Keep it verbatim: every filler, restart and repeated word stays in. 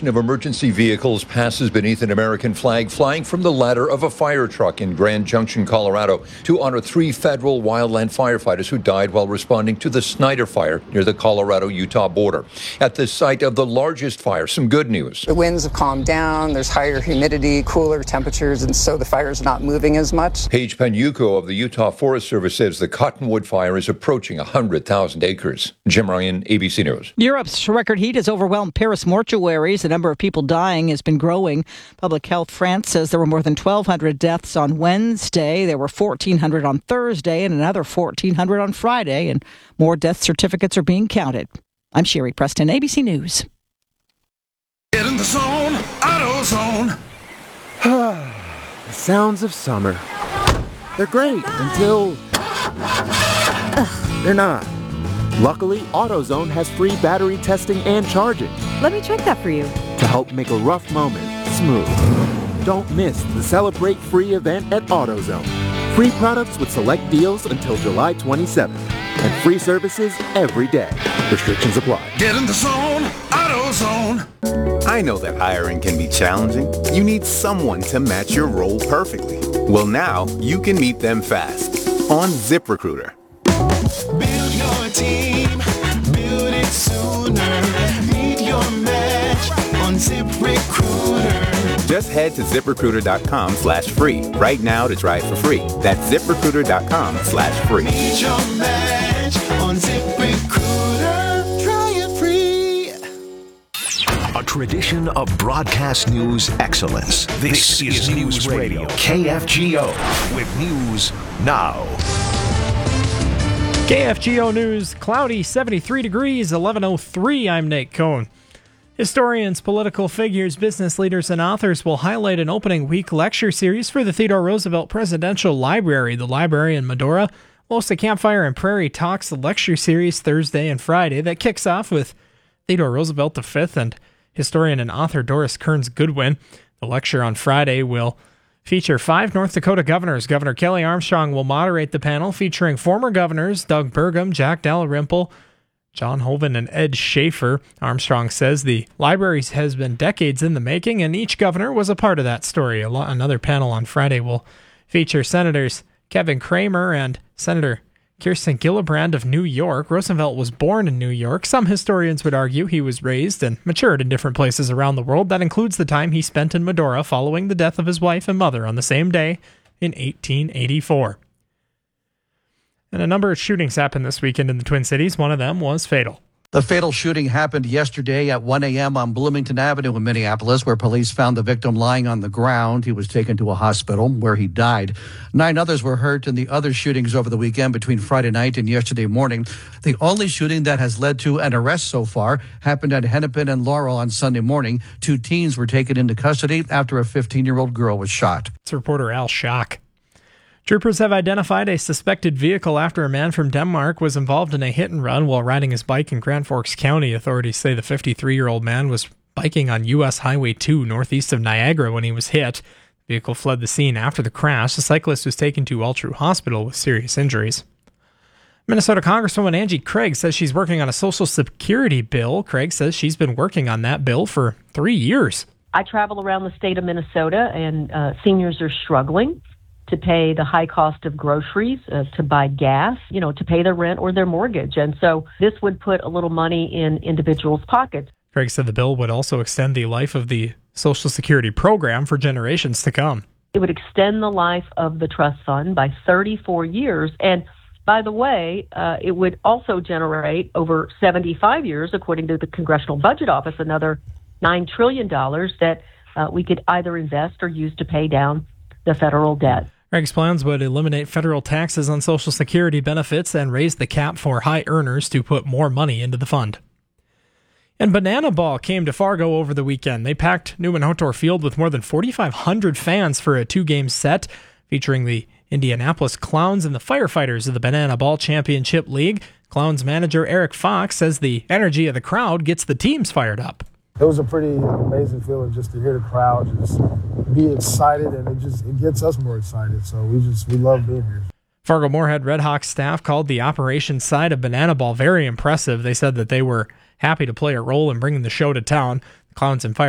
procession of emergency vehicles passes beneath an American flag flying from the ladder of a fire truck in Grand Junction, Colorado, to honor three federal wildland firefighters who died while responding to the Snyder Fire near the Colorado-Utah border. At the site of the largest fire, some good news. The winds have calmed down, there's higher humidity, cooler temperatures, and so the fire is not moving as much. Paige Panyuko of the Utah Forest Service says the Cottonwood Fire is approaching one hundred thousand acres. Jim Ryan, A B C News. Europe's record heat has overwhelmed Paris mortuaries. The number of people dying has been growing. Public Health France says there were more than twelve hundred deaths on Wednesday. There were fourteen hundred on Thursday and another fourteen hundred on Friday, and more death certificates are being counted. I'm Sherry Preston, A B C News. Get in the zone, AutoZone. The sounds of summer. They're great until they're not. Luckily, AutoZone has free battery testing and charging Let me check that for you. to help make a rough moment smooth. Don't miss the Celebrate Free event at AutoZone. Free products with select deals until July twenty-seventh. And free services every day. Restrictions apply. Get in the zone, AutoZone. I know that hiring can be challenging. You need someone to match your role perfectly. Well, now you can meet them fast on ZipRecruiter. Build your team, build it sooner. Meet your match on ZipRecruiter. Just head to ZipRecruiter.com slash free right now to try it for free. That's ZipRecruiter.com slash free. Meet your match on ZipRecruiter. Try it free. A tradition of broadcast news excellence. This, this is News Radio, K F G O, with News Now. K F G O News, cloudy, seventy-three degrees, eleven oh three. I'm Nate Cohn. Historians, political figures, business leaders, and authors will highlight an opening week lecture series for the Theodore Roosevelt Presidential Library. The library in Medora will host a Campfire and Prairie Talks lecture series Thursday and Friday that kicks off with Theodore Roosevelt the fifth and historian and author Doris Kearns Goodwin. The lecture on Friday will feature five North Dakota governors. Governor Kelly Armstrong will moderate the panel, featuring former governors Doug Burgum, Jack Dalrymple, John Hoeven, and Ed Schaefer. Armstrong says the library has been decades in the making, and each governor was a part of that story. Another panel on Friday will feature Senators Kevin Cramer and Senator Kirsten Gillibrand of New York. Roosevelt was born in New York. Some historians would argue he was raised and matured in different places around the world. That includes the time he spent in Medora following the death of his wife and mother on the same day in eighteen eighty-four. And a number of shootings happened this weekend in the Twin Cities. One of them was fatal. The fatal shooting happened yesterday at one a.m. on Bloomington Avenue in Minneapolis, where police found the victim lying on the ground. He was taken to a hospital where he died. Nine others were hurt in the other shootings over the weekend between Friday night and yesterday morning. The only shooting that has led to an arrest so far happened at Hennepin and Laurel on Sunday morning. Two teens were taken into custody after a fifteen-year-old girl was shot. It's reporter Al Schock. Troopers have identified a suspected vehicle after a man from Denmark was involved in a hit and run while riding his bike in Grand Forks County. Authorities say the fifty-three-year-old man was biking on U S Highway two northeast of Niagara when he was hit. The vehicle fled the scene after the crash. The cyclist was taken to Altru Hospital with serious injuries. Minnesota Congresswoman Angie Craig says she's working on a Social Security bill. Craig says she's been working on that bill for three years. I travel around the state of Minnesota, and uh, seniors are struggling to pay the high cost of groceries, uh, to buy gas, you know, to pay their rent or their mortgage. And so this would put a little money in individuals' pockets. Craig said the bill would also extend the life of the Social Security program for generations to come. It would extend the life of the trust fund by thirty-four years. And by the way, uh, it would also generate over seventy-five years, according to the Congressional Budget Office, another nine trillion dollars that uh, we could either invest or use to pay down the federal debt. Craig's plans would eliminate federal taxes on Social Security benefits and raise the cap for high earners to put more money into the fund. And Banana Ball came to Fargo over the weekend. They packed Newman Hotor Field with more than forty-five hundred fans for a two-game set featuring the Indianapolis Clowns and the Firefighters of the Banana Ball Championship League. Clowns manager Eric Fox says the energy of the crowd gets the teams fired up. It was a pretty amazing feeling just to hear the crowd just be excited, and it just it gets us more excited. So we just we love being here. Fargo Moorhead Redhawks staff called the operations side of Banana Ball very impressive. They said that they were happy to play a role in bringing the show to town. The Clowns and Fire